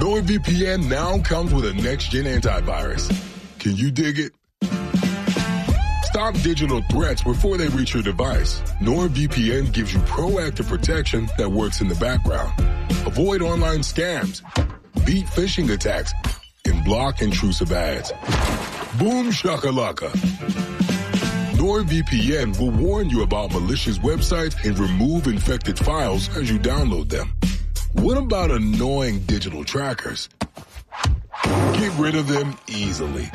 NordVPN now comes with a next-gen antivirus. Can you dig it? Stop digital threats before they reach your device. NordVPN gives you proactive protection that works in the background. Avoid online scams, beat phishing attacks, and block intrusive ads. Boom shakalaka. NordVPN will warn you about malicious websites and remove infected files as you download them. What about annoying digital trackers? Get rid of them easily.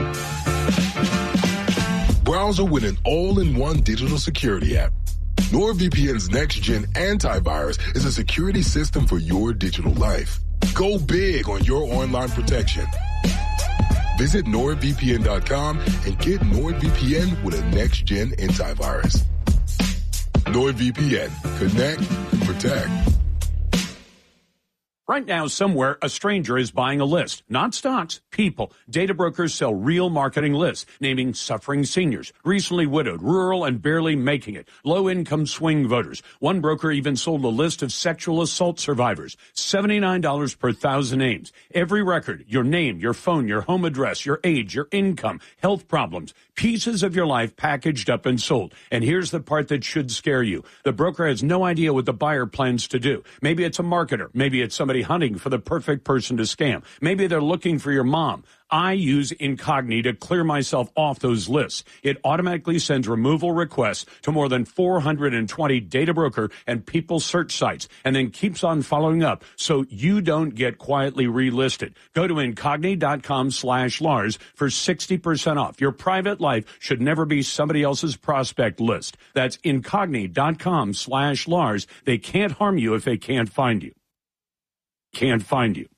Browser with an all-in-one digital security app. NordVPN's next-gen antivirus is a security system for your digital life. Go big on your online protection. Visit NordVPN.com and get NordVPN with a next-gen antivirus. NordVPN. Connect and protect. Right now, somewhere, a stranger is buying a list. Not stocks, people. Data brokers sell real marketing lists, naming suffering seniors, recently widowed, rural and barely making it, low-income swing voters. One broker even sold a list of sexual assault survivors. $79 per 1,000 names. Every record, your name, your phone, your home address, your age, your income, health problems, pieces of your life packaged up and sold. And here's the part that should scare you. The broker has no idea what the buyer plans to do. Maybe it's a marketer. Maybe it's somebody hunting for the perfect person to scam. Maybe they're looking for your mom. I use Incogni to clear myself off those lists. It automatically sends removal requests to more than 420 data broker and people search sites and then keeps on following up so you don't get quietly relisted. Go to Incogni.com/Lars for 60% off. Your private life should never be somebody else's prospect list. That's Incogni.com/Lars. They can't harm you if they can't find you. Can't find you.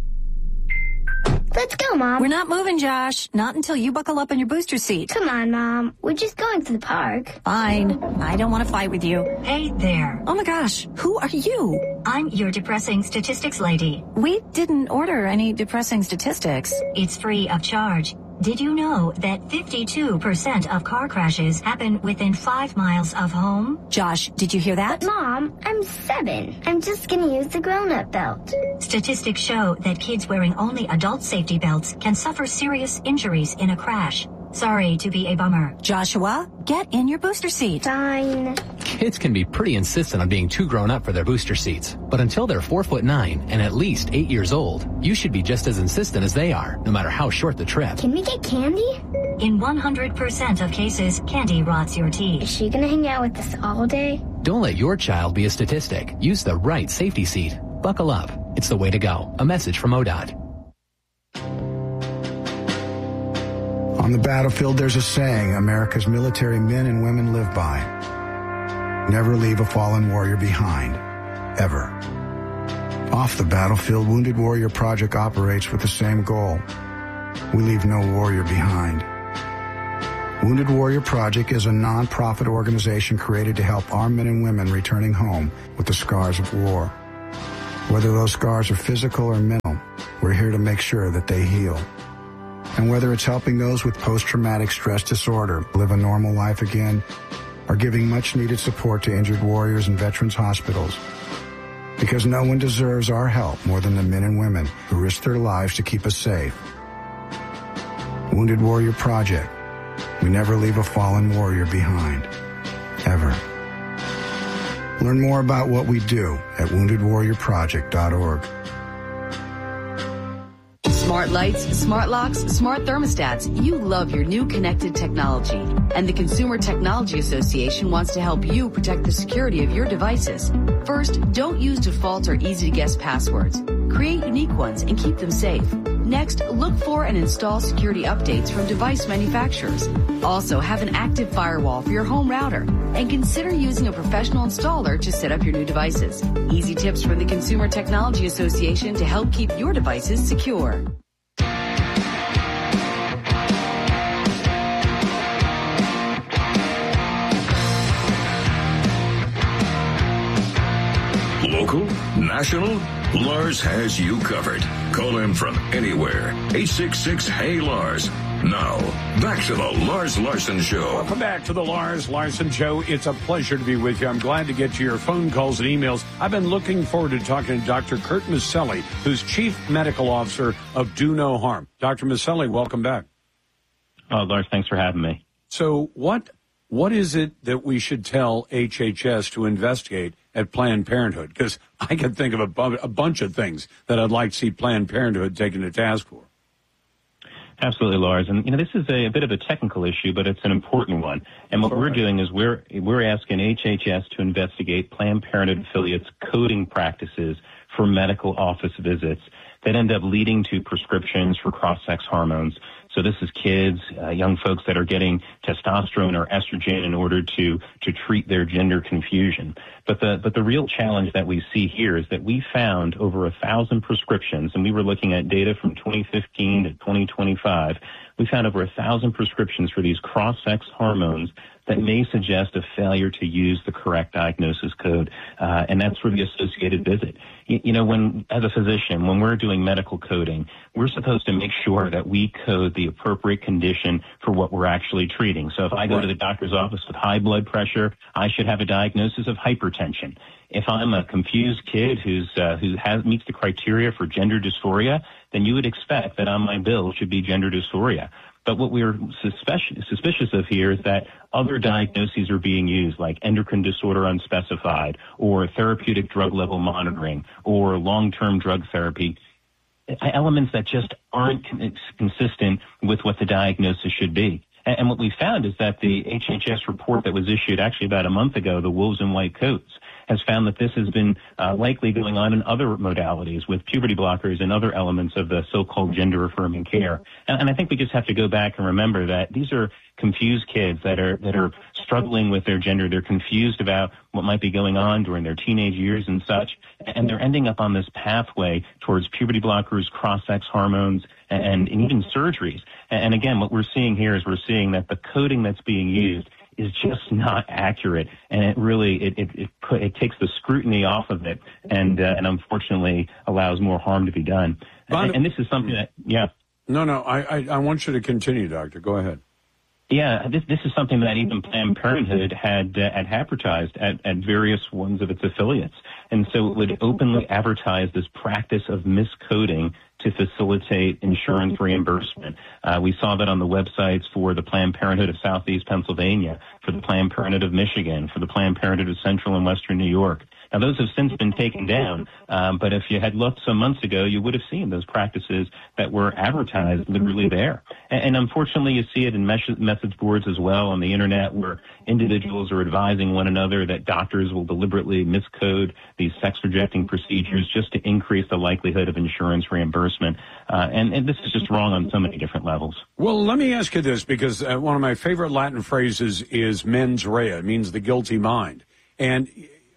Let's go, Mom. We're not moving, Josh. Not until you buckle up in your booster seat. Come on, Mom. We're just going to the park. Fine. I don't want to fight with you. Hey there. Oh my gosh. Who are you? I'm your depressing statistics lady. We didn't order any depressing statistics. It's free of charge. Did you know that 52% of car crashes happen within 5 miles of home? Josh, did you hear that? But Mom, I'm 7. I'm just going to use the grown-up belt. Statistics show that kids wearing only adult safety belts can suffer serious injuries in a crash. Sorry to be a bummer. Joshua, get in your booster seat. Fine. Kids can be pretty insistent on being too grown up for their booster seats. But until they're 4'9" and at least 8 years old, you should be just as insistent as they are, no matter how short the trip. Can we get candy? In 100% of cases, candy rots your teeth. Is she going to hang out with us all day? Don't let your child be a statistic. Use the right safety seat. Buckle up. It's the way to go. A message from ODOT. On the battlefield, there's a saying America's military men and women live by. Never leave a fallen warrior behind. Ever. Off the battlefield, Wounded Warrior Project operates with the same goal. We leave no warrior behind. Wounded Warrior Project is a non-profit organization created to help our men and women returning home with the scars of war. Whether those scars are physical or mental, we're here to make sure that they heal. And whether it's helping those with post-traumatic stress disorder live a normal life again, or giving much-needed support to injured warriors in veterans' hospitals. Because no one deserves our help more than the men and women who risk their lives to keep us safe. Wounded Warrior Project. We never leave a fallen warrior behind. Ever. Learn more about what we do at woundedwarriorproject.org. Smart lights, smart locks, smart thermostats. You love your new connected technology. And the Consumer Technology Association wants to help you protect the security of your devices. First, don't use default or easy-to-guess passwords. Create unique ones and keep them safe. Next, look for and install security updates from device manufacturers. Also, have an active firewall for your home router. And consider using a professional installer to set up your new devices. Easy tips from the Consumer Technology Association to help keep your devices secure. Local, national, Lars has you covered. Call him from anywhere. 866-HEY-LARS. Now, back to the Lars Larson Show. Welcome back to the Lars Larson Show. It's a pleasure to be with you. I'm glad to get to your phone calls and emails. I've been looking forward to talking to Dr. Kurt Maselli, who's Chief Medical Officer of Do No Harm. Dr. Maselli, welcome back. Oh, Lars, thanks for having me. So what is it that we should tell HHS to investigate at Planned Parenthood? Because I can think of a bunch of things that I'd like to see Planned Parenthood taken to task for. Absolutely, Lars. And, this is a bit of a technical issue, but it's an important one. And what we're doing is we're asking HHS to investigate Planned Parenthood affiliates' coding practices for medical office visits that end up leading to prescriptions for cross-sex hormones. So this is kids, young folks that are getting testosterone or estrogen in order to treat their gender confusion. But the real challenge that we see here is that we found over 1,000 prescriptions, and we were looking at data from 2015 to 2025. We found over 1,000 prescriptions for these cross-sex hormones that may suggest a failure to use the correct diagnosis code, and that's for the associated visit. When, as a physician, when we're doing medical coding, we're supposed to make sure that we code the appropriate condition for what we're actually treating. So if I go to the doctor's office with high blood pressure, I should have a diagnosis of hypertension. If I'm a confused kid who meets the criteria for gender dysphoria, then you would expect that on my bill should be gender dysphoria. But what we're suspicious of here is that other diagnoses are being used, like endocrine disorder unspecified, or therapeutic drug level monitoring, or long-term drug therapy, elements that just aren't consistent with what the diagnosis should be. And what we found is that the HHS report that was issued actually about a month ago, the Wolves in White Coats, has found that this has been likely going on in other modalities with puberty blockers and other elements of the so-called gender-affirming care. And I think we just have to go back and remember that these are confused kids that are struggling with their gender. They're confused about what might be going on during their teenage years and such, and they're ending up on this pathway towards puberty blockers, cross-sex hormones, and even surgeries. And again, what we're seeing here is we're seeing that the coding that's being used is just not accurate, and it really it takes the scrutiny off of it, and unfortunately allows more harm to be done. And this is something that No, I want you to continue, Doctor. Go ahead. Yeah, this is something that even Planned Parenthood had advertised at various ones of its affiliates. And so it would openly advertise this practice of miscoding to facilitate insurance reimbursement. We saw that on the websites for the Planned Parenthood of Southeast Pennsylvania, for the Planned Parenthood of Michigan, for the Planned Parenthood of Central and Western New York. Now, those have since been taken down, but if you had looked some months ago, you would have seen those practices that were advertised literally there. And unfortunately, you see it in message boards as well on the Internet, where individuals are advising one another that doctors will deliberately miscode these sex-rejecting procedures just to increase the likelihood of insurance reimbursement. And this is just wrong on so many different levels. Well, let me ask you this, because one of my favorite Latin phrases is mens rea. It means the guilty mind. And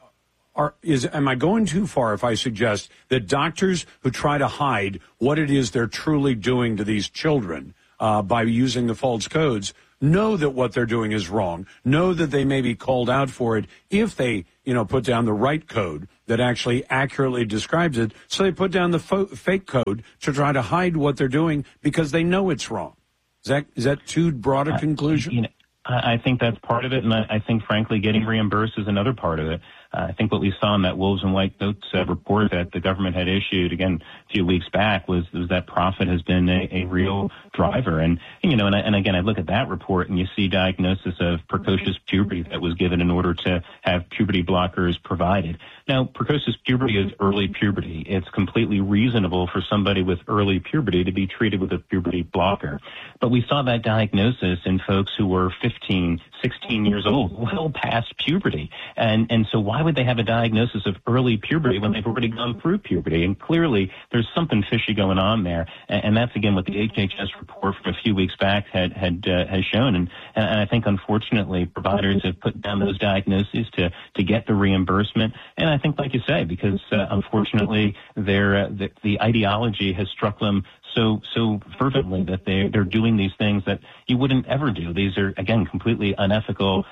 am I going too far if I suggest that doctors who try to hide what it is they're truly doing to these children by using the false codes know that what they're doing is wrong, know that they may be called out for it if they, put down the right code that actually accurately describes it, so they put down the fake code to try to hide what they're doing because they know it's wrong. Is that too broad a conclusion? I think that's part of it, and I think, frankly, getting reimbursed is another part of it. I think what we saw in that Wolves in White Coats report that the government had issued, again, a few weeks back, was that profit has been a real driver. And again, I look at that report and you see diagnosis of precocious puberty that was given in order to have puberty blockers provided. Now, precocious puberty is early puberty. It's completely reasonable for somebody with early puberty to be treated with a puberty blocker. But we saw that diagnosis in folks who were 15, 16 years old, well past puberty. And so why would they have a diagnosis of early puberty when they've already gone through puberty? And clearly there's something fishy going on there. And that's, again, what the HHS report from a few weeks back has shown. And I think, unfortunately, providers have put down those diagnoses to get the reimbursement. And I think, like you say, because unfortunately the ideology has struck them so fervently that they're doing these things that you wouldn't ever do. These are, again, completely unethical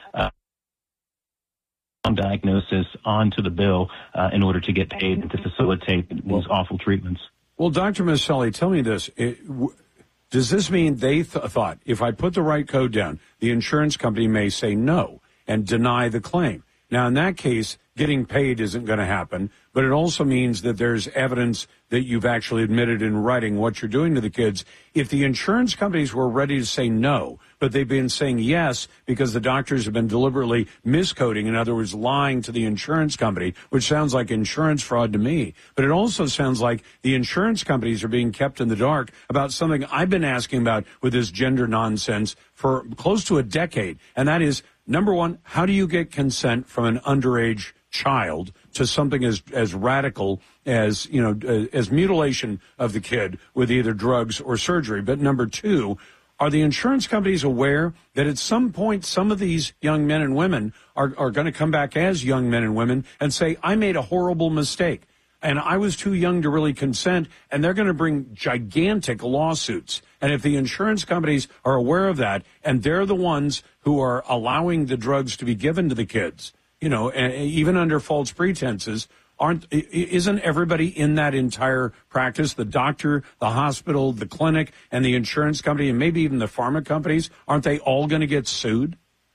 diagnosis onto the bill in order to get paid and to facilitate these awful treatments. Well, Dr. Maselli, tell me this. does this mean they thought, if I put the right code down, the insurance company may say no and deny the claim? Now, in that case, getting paid isn't going to happen, but it also means that there's evidence that you've actually admitted in writing what you're doing to the kids. If the insurance companies were ready to say no, but they've been saying yes because the doctors have been deliberately miscoding, in other words, lying to the insurance company, which sounds like insurance fraud to me. But it also sounds like the insurance companies are being kept in the dark about something I've been asking about with this gender nonsense for close to a decade, and that is, number one, how do you get consent from an underage child to something as radical as, as mutilation of the kid with either drugs or surgery? But number two, are the insurance companies aware that at some point some of these young men and women are going to come back as young men and women and say, I made a horrible mistake and I was too young to really consent, and they're going to bring gigantic lawsuits? And if the insurance companies are aware of that, and they're the ones who are allowing the drugs to be given to the kids, even under false pretenses, isn't everybody in that entire practice, the doctor, the hospital, the clinic, and the insurance company, and maybe even the pharma companies, aren't they all going to get sued?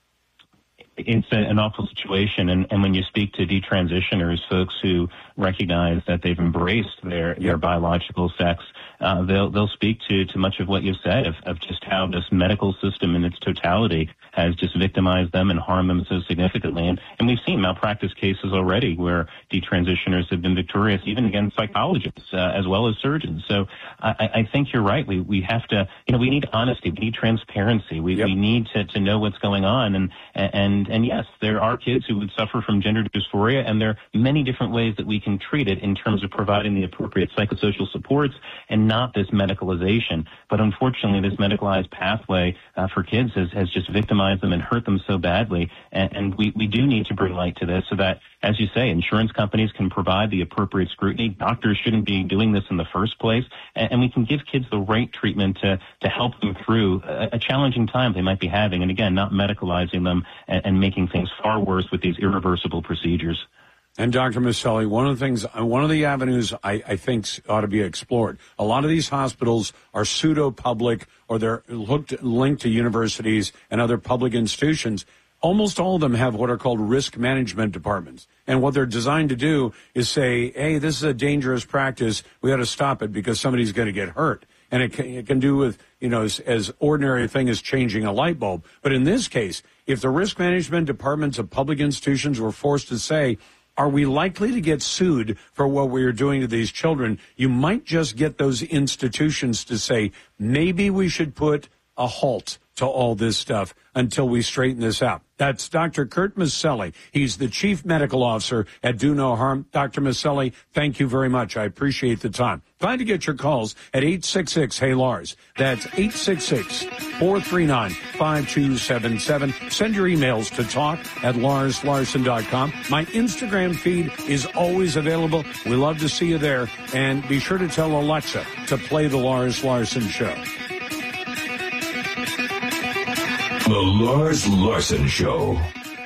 It's an awful situation, and when you speak to detransitioners, folks who recognize that they've embraced their biological sex, they'll speak to much of what you've said of just how this medical system in its totality has just victimized them and harmed them so significantly. And we've seen malpractice cases already where detransitioners have been victorious, even against psychologists as well as surgeons. So I think you're right. We have to, we need honesty. We need transparency. We need to know what's going on. And yes, there are kids who would suffer from gender dysphoria, and there are many different ways that we can treat it in terms of providing the appropriate psychosocial supports and not this medicalization. But unfortunately, this medicalized pathway for kids has just victimized them and hurt them so badly. And we do need to bring light to this so that, as you say, insurance companies can provide the appropriate scrutiny. Doctors shouldn't be doing this in the first place. And we can give kids the right treatment to help them through a challenging time they might be having. And again, not medicalizing them and making things far worse with these irreversible procedures. And Dr. Miceli, one of the avenues I think ought to be explored. A lot of these hospitals are pseudo-public, or they're linked to universities and other public institutions. Almost all of them have what are called risk management departments. And what they're designed to do is say, hey, this is a dangerous practice. We ought to stop it because somebody's going to get hurt. And it can do with, as ordinary a thing as changing a light bulb. But in this case, if the risk management departments of public institutions were forced to say, are we likely to get sued for what we are doing to these children? You might just get those institutions to say, maybe we should put a halt to all this stuff until we straighten this out. That's Dr. Kurt Miceli. He's the Chief Medical Officer at Do No Harm. Dr. Miceli, thank you very much. I appreciate the time. Glad to get your calls at 866-HEY-LARS. That's 866-439-5277. Send your emails to talk@LarsLarson.com. My Instagram feed is always available. We love to see you there. And be sure to tell Alexa to play The Lars Larson Show. The Lars Larson Show.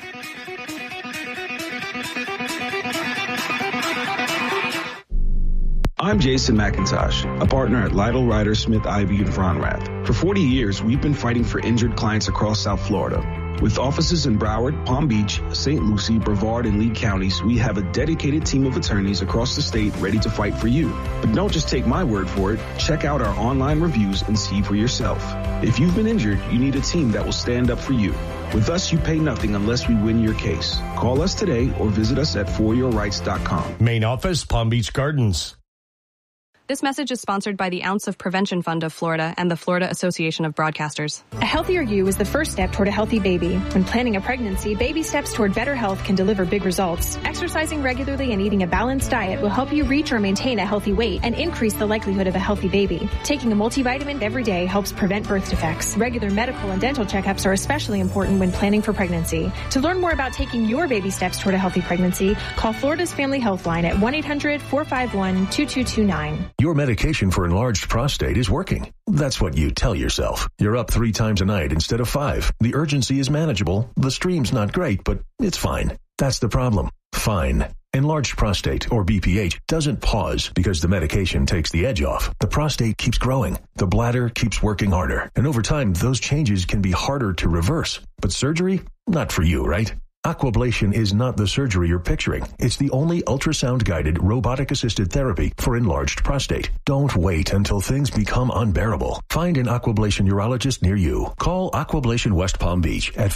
I'm Jason McIntosh, a partner at Lytle, Ryder, Smith, Ivey, and Fronrath. For 40 years, we've been fighting for injured clients across South Florida. With offices in Broward, Palm Beach, St. Lucie, Brevard, and Lee counties, we have a dedicated team of attorneys across the state ready to fight for you. But don't just take my word for it. Check out our online reviews and see for yourself. If you've been injured, you need a team that will stand up for you. With us, you pay nothing unless we win your case. Call us today or visit us at foryourrights.com. Main office, Palm Beach Gardens. This message is sponsored by the Ounce of Prevention Fund of Florida and the Florida Association of Broadcasters. A healthier you is the first step toward a healthy baby. When planning a pregnancy, baby steps toward better health can deliver big results. Exercising regularly and eating a balanced diet will help you reach or maintain a healthy weight and increase the likelihood of a healthy baby. Taking a multivitamin every day helps prevent birth defects. Regular medical and dental checkups are especially important when planning for pregnancy. To learn more about taking your baby steps toward a healthy pregnancy, call Florida's Family Health Line at 1-800-451-2229. Your medication for enlarged prostate is working. That's what you tell yourself. You're up 3 times a night instead of 5. The urgency is manageable. The stream's not great, but it's fine. That's the problem. Fine. Enlarged prostate, or BPH, doesn't pause because the medication takes the edge off. The prostate keeps growing. The bladder keeps working harder. And over time, those changes can be harder to reverse. But surgery? Not for you, right? Aquablation is not the surgery you're picturing. It's the only ultrasound-guided, robotic-assisted therapy for enlarged prostate. Don't wait until things become unbearable. Find an Aquablation urologist near you. Call Aquablation West Palm Beach at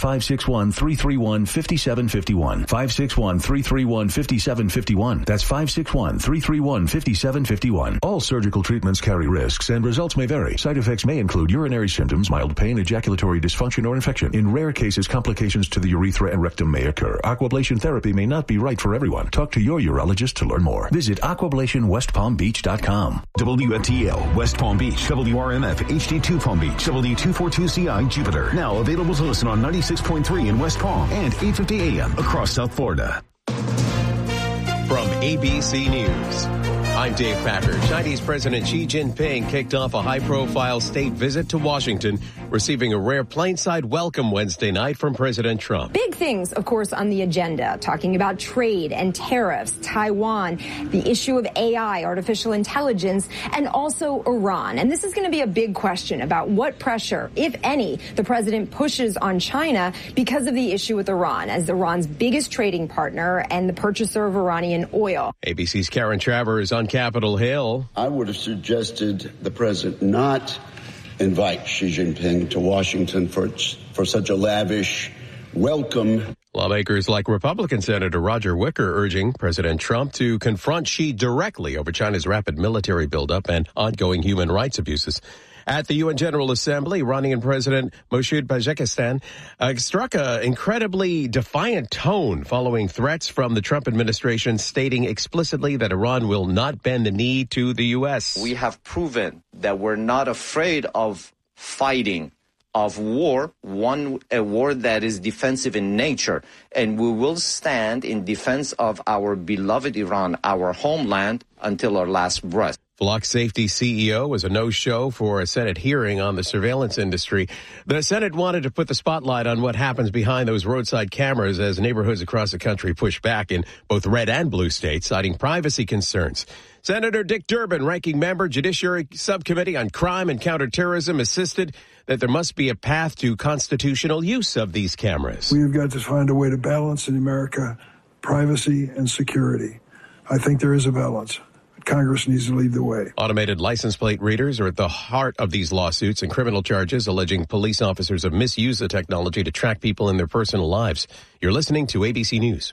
561-331-5751. 561-331-5751. That's 561-331-5751. All surgical treatments carry risks, and results may vary. Side effects may include urinary symptoms, mild pain, ejaculatory dysfunction, or infection. In rare cases, complications to the urethra and rectum may occur. Aquablation therapy may not be right for everyone. Talk to your urologist to learn more. Visit aquablationwestpalmbeach.com. WFTL West Palm Beach, WRMF HD2 Palm Beach, W242CI Jupiter. Now available to listen on 96.3 in West Palm and 850 AM across South Florida. From ABC News, I'm Dave Packer. Chinese President Xi Jinping kicked off a high-profile state visit to Washington, receiving a rare plainside welcome Wednesday night from President Trump. Big things, of course, on the agenda, talking about trade and tariffs, Taiwan, the issue of AI, artificial intelligence, and also Iran. And this is going to be a big question about what pressure, if any, the president pushes on China because of the issue with Iran, as Iran's biggest trading partner and the purchaser of Iranian oil. ABC's Karen Travers on Capitol Hill. I would have suggested the president not invite Xi Jinping to Washington for such a lavish welcome. Lawmakers like Republican Senator Roger Wicker urging President Trump to confront Xi directly over China's rapid military buildup and ongoing human rights abuses. At the UN General Assembly, Iranian President Moshood Pezeshkian struck an incredibly defiant tone following threats from the Trump administration, stating explicitly that Iran will not bend the knee to the U.S. We have proven that we're not afraid of fighting, of war, a war that is defensive in nature, and we will stand in defense of our beloved Iran, our homeland, until our last breath. Flock Safety CEO was a no-show for a Senate hearing on the surveillance industry. The Senate wanted to put the spotlight on what happens behind those roadside cameras as neighborhoods across the country push back in both red and blue states, citing privacy concerns. Senator Dick Durbin, ranking member, Judiciary Subcommittee on Crime and Counterterrorism, insisted that there must be a path to constitutional use of these cameras. We've got to find a way to balance in America privacy and security. I think there is a balance. Congress needs to lead the way. Automated license plate readers are at the heart of these lawsuits and criminal charges alleging police officers have misused the technology to track people in their personal lives. You're listening to ABC News.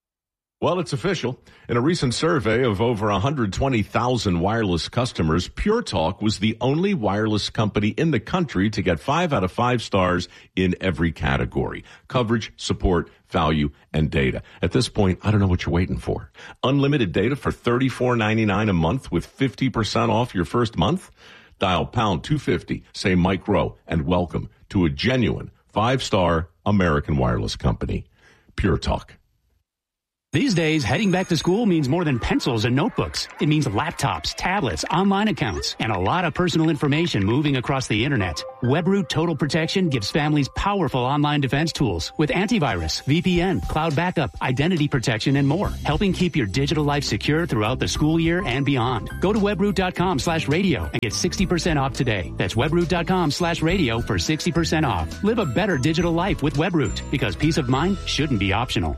Well, it's official. In a recent survey of over 120,000 wireless customers, Pure Talk was the only wireless company in the country to get 5 out of 5 stars in every category: coverage, support, value, and data. At this point, I don't know what you're waiting for. Unlimited data for $34.99 a month with 50% off your first month? Dial pound 250, say Mike Rowe, and welcome to a genuine 5-star American wireless company. Pure Talk. These days, heading back to school means more than pencils and notebooks. It means laptops, tablets, online accounts, and a lot of personal information moving across the internet. WebRoot Total Protection gives families powerful online defense tools with antivirus, VPN, cloud backup, identity protection, and more, helping keep your digital life secure throughout the school year and beyond. Go to webroot.com/radio and get 60% off today. That's webroot.com/radio for 60% off. Live a better digital life with WebRoot, because peace of mind shouldn't be optional.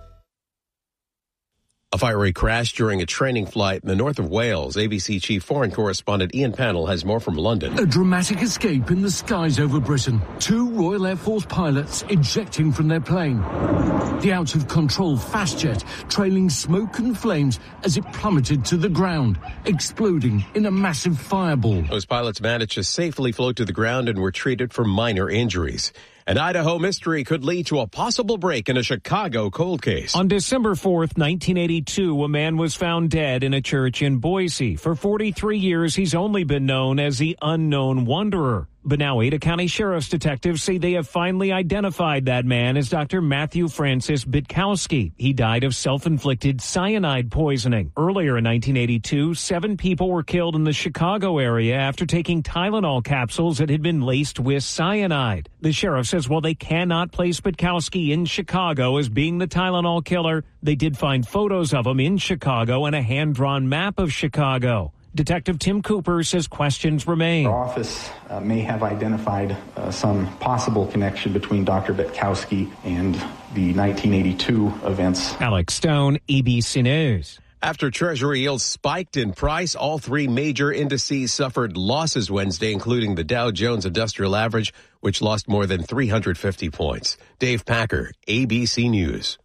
A fiery crash during a training flight in the north of Wales. ABC Chief Foreign Correspondent Ian Pannell has more from London. A dramatic escape in the skies over Britain. 2 Royal Air Force pilots ejecting from their plane. The out-of-control fast jet trailing smoke and flames as it plummeted to the ground, exploding in a massive fireball. Those pilots managed to safely float to the ground and were treated for minor injuries. An Idaho mystery could lead to a possible break in a Chicago cold case. On December 4th, 1982, a man was found dead in a church in Boise. For 43 years, he's only been known as the Unknown Wanderer. But now Ada County Sheriff's detectives say they have finally identified that man as Dr. Matthew Francis Bitkowski. He died of self-inflicted cyanide poisoning. Earlier in 1982, 7 people were killed in the Chicago area after taking Tylenol capsules that had been laced with cyanide. The sheriff says while they cannot place Bitkowski in Chicago as being the Tylenol killer, they did find photos of him in Chicago and a hand-drawn map of Chicago. Detective Tim Cooper says questions remain. Our office may have identified some possible connection between Dr. Bitkowski and the 1982 events. Alex Stone, ABC News. After Treasury yields spiked in price, all 3 major indices suffered losses Wednesday, including the Dow Jones Industrial Average, which lost more than 350 points. Dave Packer, ABC News.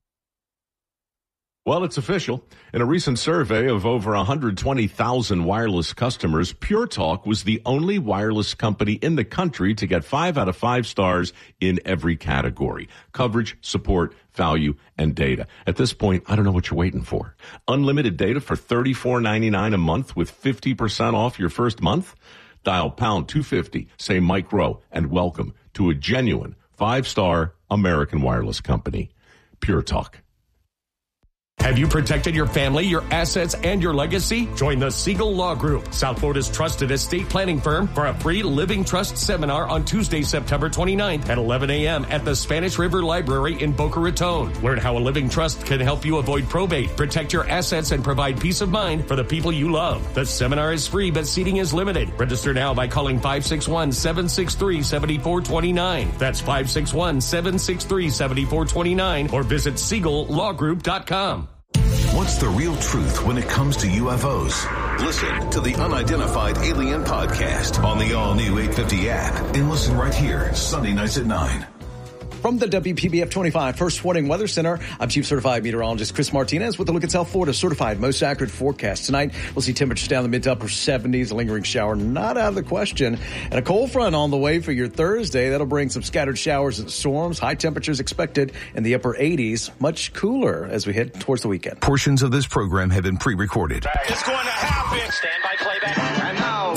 Well, it's official. In a recent survey of over 120,000 wireless customers, Pure Talk was the only wireless company in the country to get 5 out of 5 stars in every category: coverage, support, value, and data. At this point, I don't know what you're waiting for. Unlimited data for $34.99 a month with 50% off your first month? Dial pound 250, say Mike Rowe, and welcome to a genuine 5-star American wireless company. Pure Talk. Have you protected your family, your assets, and your legacy? Join the Siegel Law Group, South Florida's trusted estate planning firm, for a free Living Trust seminar on Tuesday, September 29th at 11 a.m. at the Spanish River Library in Boca Raton. Learn how a living trust can help you avoid probate, protect your assets, and provide peace of mind for the people you love. The seminar is free, but seating is limited. Register now by calling 561-763-7429. That's 561-763-7429, or visit SiegelLawGroup.com. What's the real truth when it comes to UFOs? Listen to the Unidentified Alien Podcast on the all-new 850 app and listen right here, Sunday nights at 9. From the WPBF 25 First Warning Weather Center, I'm Chief Certified Meteorologist Chris Martinez with a look at South Florida's certified most accurate forecast. Tonight, we'll see temperatures down the mid to upper 70s, a lingering shower not out of the question, and a cold front on the way for your Thursday. That'll bring some scattered showers and storms. High temperatures expected in the upper 80s, much cooler as we head towards the weekend. Portions of this program have been pre-recorded. It's going to happen. Stand by playback. And now,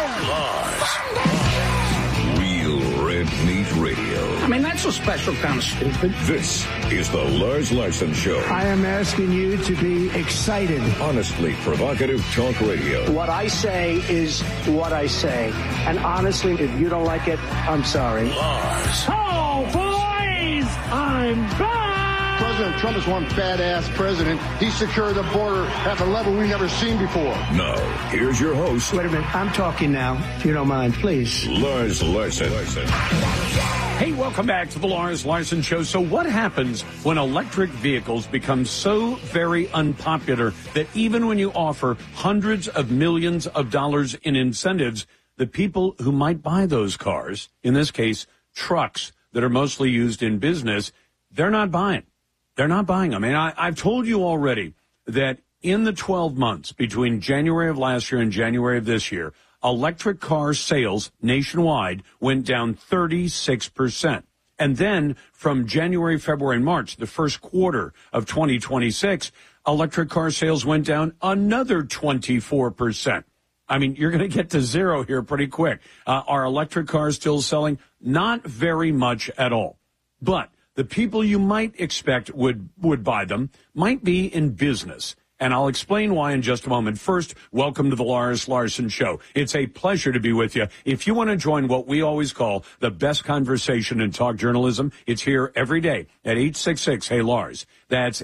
Real Red Meat Radio. I mean, that's a special kind of stupid. This is the Lars Larson Show. I am asking you to be excited. Honestly provocative talk radio. What I say is what I say. And honestly, if you don't like it, I'm sorry. Lars. Oh, boys! I'm back! President Trump is one badass president. He secured the border at a level we've never seen before. Now, here's your host. Wait a minute. I'm talking now, if you don't mind, please. Lars Larson. Hey, welcome back to the Lars Larson Show. So what happens when electric vehicles become so very unpopular that even when you offer hundreds of millions of dollars in incentives, the people who might buy those cars, in this case, trucks that are mostly used in business, they're not buying. They're not buying them. And I've told you already that in the 12 months between January of last year and January of this year, electric car sales nationwide went down 36%. And then from January, February, and March, the first quarter of 2026, electric car sales went down another 24%. I mean, you're going to get to zero here pretty quick. Are electric cars still selling? Not very much at all. But the people you might expect would buy them might be in business. And I'll explain why in just a moment. First, welcome to the Lars Larson Show. It's a pleasure to be with you. If you want to join what we always call the best conversation in talk journalism, it's here every day at 866-HEY-LARS. That's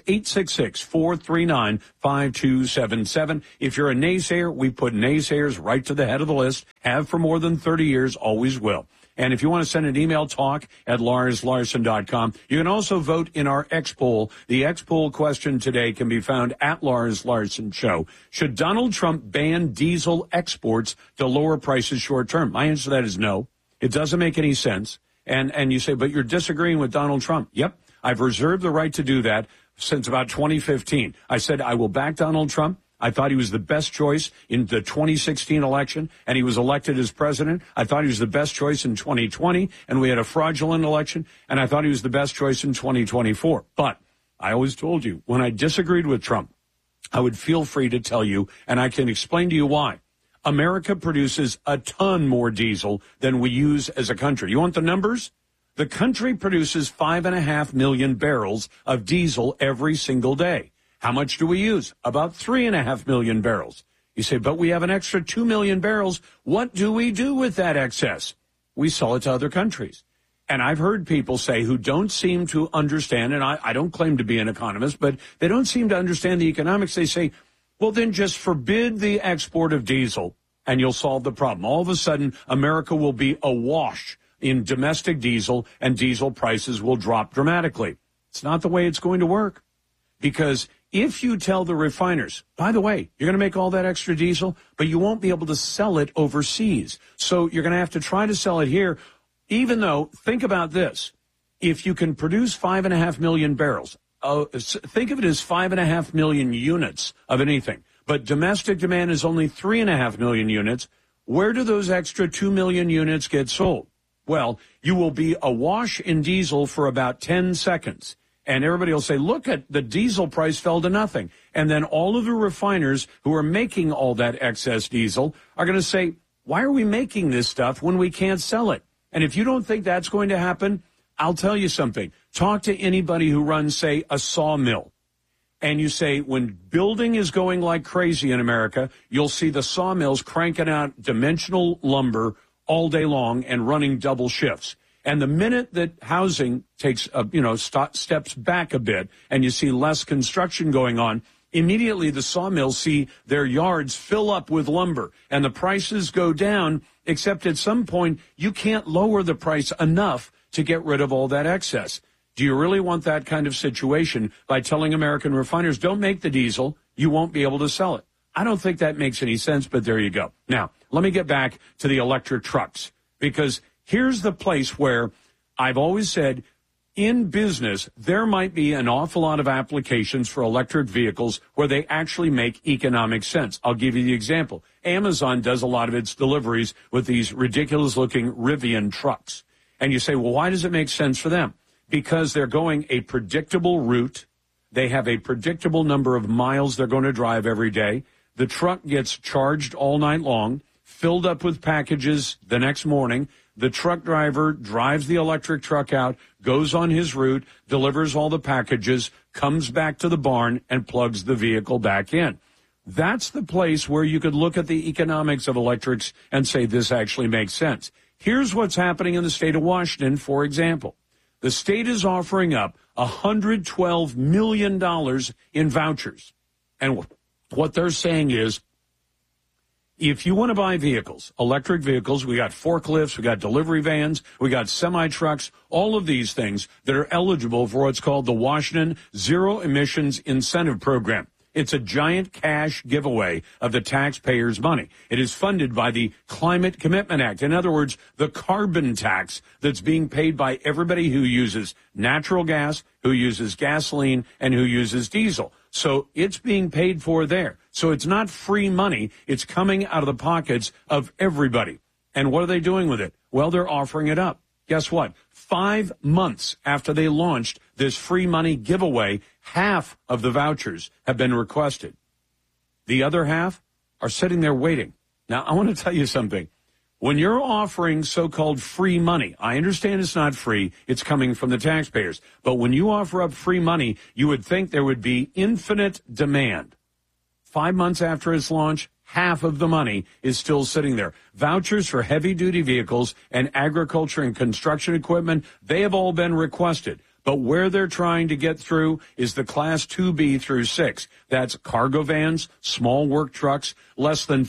866-439-5277. If you're a naysayer, we put naysayers right to the head of the list. Have for more than 30 years, always will. And if you want to send an email, talk@LarsLarson.com. You can also vote in our X poll. The X poll question today can be found at Lars Larson Show. Should Donald Trump ban diesel exports to lower prices short term? My answer to that is no. It doesn't make any sense. And you say, but you're disagreeing with Donald Trump. Yep. I've reserved the right to do that since about 2015. I said I will back Donald Trump. I thought he was the best choice in the 2016 election, and he was elected as president. I thought he was the best choice in 2020, and we had a fraudulent election, and I thought he was the best choice in 2024. But I always told you, when I disagreed with Trump, I would feel free to tell you, and I can explain to you why. America produces a ton more diesel than we use as a country. You want the numbers? The country produces 5.5 million barrels of diesel every single day. How much do we use? About 3.5 million barrels. You say, but we have an extra 2 million barrels. What do we do with that excess? We sell it to other countries. And I've heard people say who don't seem to understand, and I don't claim to be an economist, but they don't seem to understand the economics. They say, well, then just forbid the export of diesel and you'll solve the problem. All of a sudden, America will be awash in domestic diesel and diesel prices will drop dramatically. It's not the way it's going to work. Because if you tell the refiners, by the way, you're going to make all that extra diesel, but you won't be able to sell it overseas. So you're going to have to try to sell it here, even though, think about this, if you can produce 5.5 million barrels, think of it as 5.5 million units of anything, but domestic demand is only 3.5 million units. Where do those extra 2 million units get sold? Well, you will be awash in diesel for about 10 seconds. And everybody will say, look at the diesel price fell to nothing. And then all of the refiners who are making all that excess diesel are going to say, why are we making this stuff when we can't sell it? And if you don't think that's going to happen, I'll tell you something. Talk to anybody who runs, say, a sawmill. And you say, when building is going like crazy in America, you'll see the sawmills cranking out dimensional lumber all day long and running double shifts. And the minute that housing takes, steps back a bit and you see less construction going on, immediately the sawmills see their yards fill up with lumber and the prices go down, except at some point you can't lower the price enough to get rid of all that excess. Do you really want that kind of situation by telling American refiners, don't make the diesel, you won't be able to sell it? I don't think that makes any sense, but there you go. Now, let me get back to the electric trucks, because here's the place where I've always said in business, there might be an awful lot of applications for electric vehicles where they actually make economic sense. I'll give you the example. Amazon does a lot of its deliveries with these ridiculous-looking Rivian trucks. And you say, well, why does it make sense for them? Because they're going a predictable route. They have a predictable number of miles they're going to drive every day. The truck gets charged all night long, filled up with packages the next morning. The truck driver drives the electric truck out, goes on his route, delivers all the packages, comes back to the barn, and plugs the vehicle back in. That's the place where you could look at the economics of electrics and say this actually makes sense. Here's what's happening in the state of Washington, for example. The state is offering up $112 million in vouchers. And what they're saying is, if you want to buy vehicles, electric vehicles, we got forklifts, we got delivery vans, we got semi-trucks, all of these things that are eligible for what's called the Washington Zero Emissions Incentive Program. It's a giant cash giveaway of the taxpayers' money. It is funded by the Climate Commitment Act. In other words, the carbon tax that's being paid by everybody who uses natural gas, who uses gasoline, and who uses diesel. So it's being paid for there. So it's not free money. It's coming out of the pockets of everybody. And what are they doing with it? Well, they're offering it up. Guess what? 5 months after they launched this free money giveaway, half of the vouchers have been requested. The other half are sitting there waiting. Now, I want to tell you something. When you're offering so-called free money, I understand it's not free, it's coming from the taxpayers. But when you offer up free money, you would think there would be infinite demand. 5 months after its launch, half of the money is still sitting there. Vouchers for heavy-duty vehicles and agriculture and construction equipment, they have all been requested. But where they're trying to get through is the Class 2B through 6. That's cargo vans, small work trucks. Less than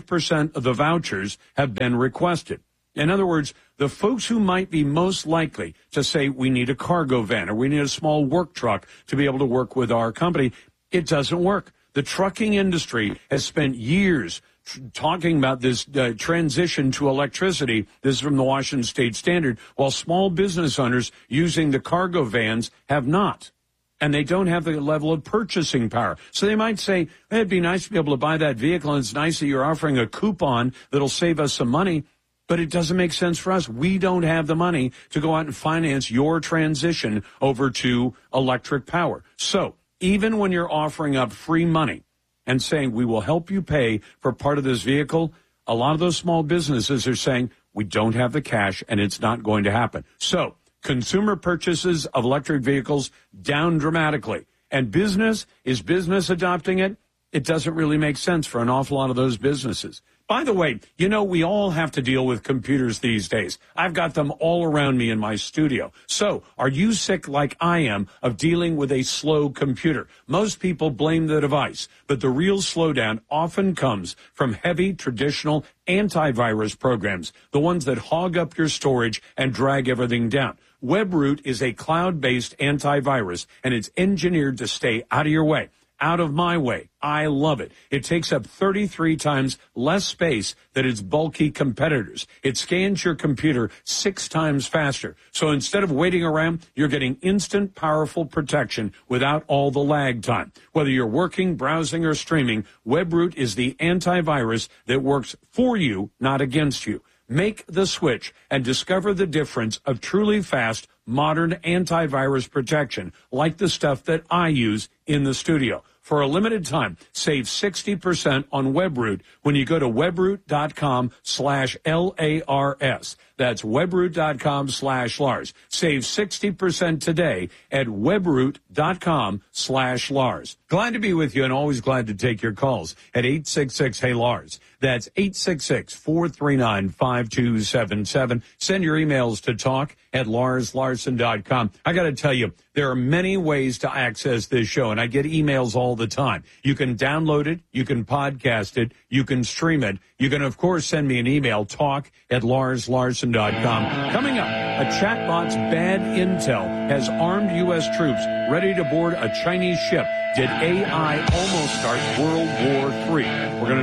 5% of the vouchers have been requested. In other words, the folks who might be most likely to say we need a cargo van or we need a small work truck to be able to work with our company, it doesn't work. The trucking industry has spent years talking about this transition to electricity. This is from the Washington State Standard, while small business owners using the cargo vans have not. And they don't have the level of purchasing power. So they might say, hey, it'd be nice to be able to buy that vehicle, and it's nice that you're offering a coupon that'll save us some money, but it doesn't make sense for us. We don't have the money to go out and finance your transition over to electric power. So even when you're offering up free money and saying we will help you pay for part of this vehicle, a lot of those small businesses are saying, we don't have the cash and it's not going to happen. So consumer purchases of electric vehicles down dramatically. And business adopting it? It doesn't really make sense for an awful lot of those businesses. By the way, you know, we all have to deal with computers these days. I've got them all around me in my studio. So are you sick like I am of dealing with a slow computer? Most people blame the device, but the real slowdown often comes from heavy traditional antivirus programs, the ones that hog up your storage and drag everything down. WebRoot is a cloud-based antivirus, and it's engineered to stay out of your way. Out of my way. I love it. It takes up 33 times less space than its bulky competitors. It scans your computer 6 times faster. So instead of waiting around, you're getting instant, powerful protection without all the lag time. Whether you're working, browsing, or streaming, WebRoot is the antivirus that works for you, not against you. Make the switch and discover the difference of truly fast, modern antivirus protection, like the stuff that I use in the studio. For a limited time, save 60% on WebRoot when you go to webroot.com/LARS. That's webroot.com/Lars. Save 60% today at webroot.com/Lars. Glad to be with you and always glad to take your calls at 866-HEY-LARS. That's 866-439-5277. Send your emails to talk@LarsLarson.com. I got to tell you, there are many ways to access this show, and I get emails all the time. You can download it. You can podcast it. You can stream it. You can, of course, send me an email, talk@LarsLarson.com. Coming up, a chatbot's bad intel has armed U.S. troops ready to board a Chinese ship. Did AI almost start World War III? We're going to